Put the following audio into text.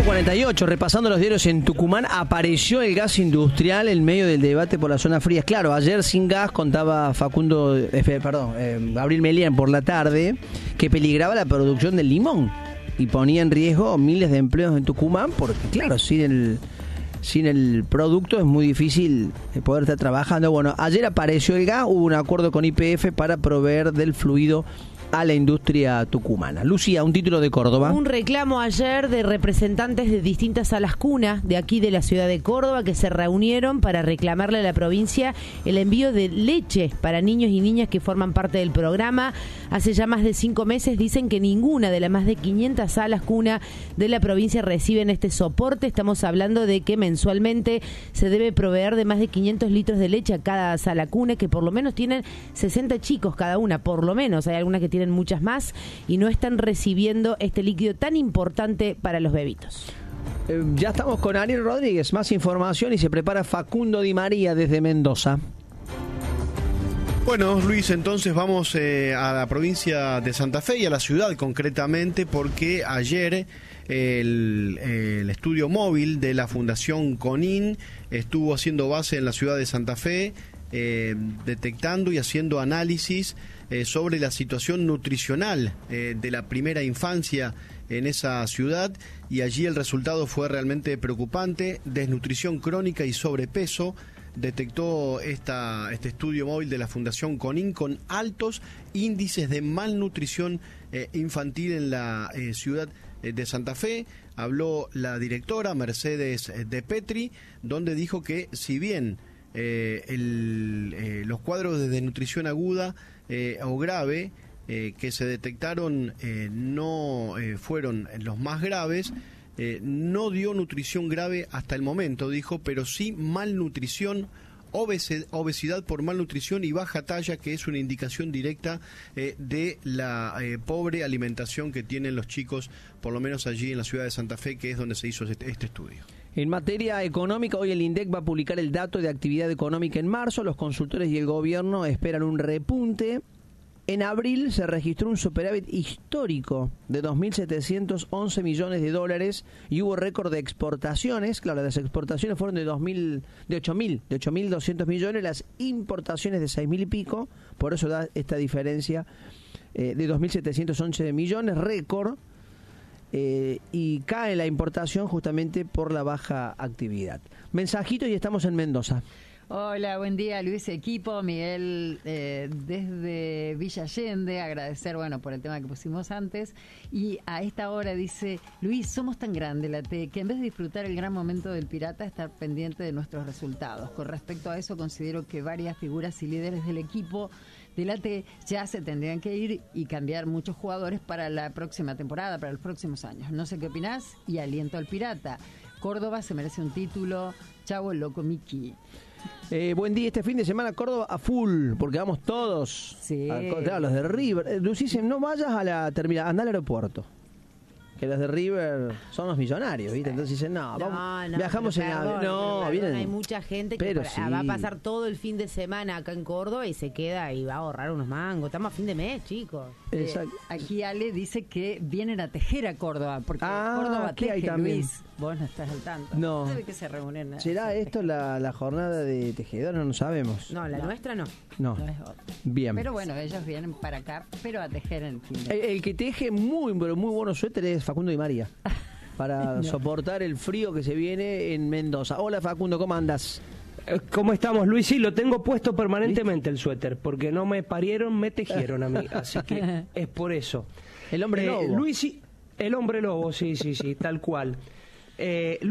9:48, repasando los diarios en Tucumán, apareció el gas industrial en medio del debate por las zonas frías. Claro, ayer sin gas contaba Gabriel Melián por la tarde que peligraba la producción del limón y ponía en riesgo miles de empleos en Tucumán porque, claro, sin el producto es muy difícil poder estar trabajando. Bueno, ayer apareció el gas, hubo un acuerdo con YPF para proveer del fluido a la industria tucumana. Lucía, un título de Córdoba. Un reclamo ayer de representantes de distintas salas cuna de aquí de la ciudad de Córdoba que se reunieron para reclamarle a la provincia el envío de leche para niños y niñas que forman parte del programa. Hace ya más de 5 meses dicen que ninguna de las más de 500 salas cuna de la provincia reciben este soporte. Estamos hablando de que mensualmente se debe proveer de más de 500 litros de leche a cada sala cuna, que por lo menos tienen 60 chicos cada una, por lo menos. Hay algunas que tienen muchas más y no están recibiendo este líquido tan importante para los bebitos. Ya estamos con Ariel Rodríguez, más información, y se prepara Facundo Di María desde Mendoza. Bueno, Luis, entonces vamos a la provincia de Santa Fe y a la ciudad concretamente, porque ayer el estudio móvil de la Fundación CONIN estuvo haciendo base en la ciudad de Santa Fe, detectando y haciendo análisis sobre la situación nutricional de la primera infancia en esa ciudad, y allí el resultado fue realmente preocupante: desnutrición crónica y sobrepeso. Detectó este estudio móvil de la Fundación CONIN con altos índices de malnutrición infantil en la ciudad de Santa Fe. Habló la directora Mercedes De Petri, donde dijo que si bien los cuadros de desnutrición aguda o grave que se detectaron no fueron los más graves, no dio nutrición grave hasta el momento, dijo, pero sí malnutrición, obesidad por malnutrición y baja talla, que es una indicación directa de la pobre alimentación que tienen los chicos, por lo menos allí en la ciudad de Santa Fe, que es donde se hizo este estudio. En materia económica, hoy el INDEC va a publicar el dato de actividad económica en marzo. Los consultores y el gobierno esperan un repunte. En abril se registró un superávit histórico de 2.711 millones de dólares y hubo récord de exportaciones. Claro, las exportaciones fueron de 8.200 millones, las importaciones de 6.000 y pico, por eso da esta diferencia de 2.711 millones, récord. Y cae la importación justamente por la baja actividad. Mensajito y estamos en Mendoza. Hola, buen día, Luis, equipo. Miguel desde Villa Allende, agradecer por el tema que pusimos antes. Y a esta hora dice: Luis, somos tan grande la T que en vez de disfrutar el gran momento del Pirata, estar pendiente de nuestros resultados. Con respecto a eso, considero que varias figuras y líderes del equipo de la T ya se tendrían que ir y cambiar muchos jugadores para la próxima temporada, para los próximos años. No sé qué opinás y aliento al Pirata. Córdoba se merece un título. Chavo, loco, Miki. Buen día, este fin de semana Córdoba a full, porque vamos todos. Sí. Claro, los de River. Dicen, no vayas a la terminal, anda al aeropuerto. Que los de River son los millonarios, ¿viste? Entonces dicen, viajamos en avión. No, vienen. Hay mucha gente que va a pasar todo el fin de semana acá en Córdoba y se queda y va a ahorrar unos mangos. Estamos a fin de mes, chicos. Aquí Ale dice que vienen a tejer a Córdoba, porque Córdoba teje, Luis. Vos no estás al tanto. No. ¿Sabe que se reúnen? ¿Será esto la jornada de tejedores? No sabemos. No, la nuestra no. No. No es otra. Bien. Pero bueno, ellos vienen para acá, pero a tejer en el fin de El que teje muy buenos suéteres es Facundo Di María, para soportar el frío que se viene en Mendoza. Hola Facundo, ¿cómo andas? ¿Cómo estamos, Luis? Sí, lo tengo puesto permanentemente el suéter, porque no me parieron, me tejieron a mí, así que es por eso. El hombre lobo. Luis, el hombre lobo, sí, tal cual.